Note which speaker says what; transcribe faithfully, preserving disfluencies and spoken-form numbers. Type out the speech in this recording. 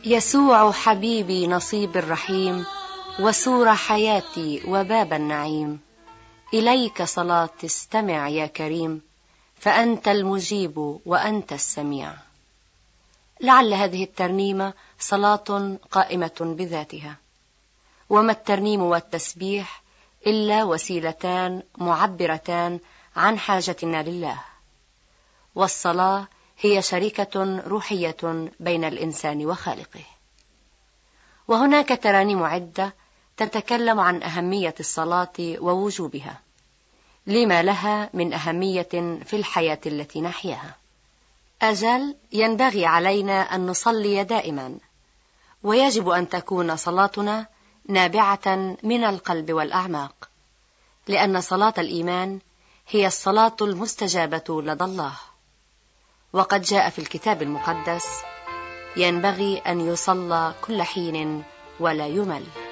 Speaker 1: يسوع حبيبي نصيب الرحيم، وسور حياتي وباب النعيم. إليك صلاة استمع يا كريم، فأنت المجيب وأنت السميع. لعل هذه الترنيمة صلاة قائمة بذاتها، وما الترنيم والتسبيح إلا وسيلتان معبرتان عن حاجتنا لله، والصلاة هي شركة روحية بين الإنسان وخالقه. وهناك ترانيم عدة تتكلم عن أهمية الصلاة ووجوبها، لما لها من أهمية في الحياة التي نحياها. أجل، ينبغي علينا أن نصلي دائما، ويجب أن تكون صلاتنا نابعة من القلب والأعماق، لأن صلاة الإيمان هي الصلاة المستجابة لدى الله. وقد جاء في الكتاب المقدس: ينبغي أن يصلى كل حين ولا يمل.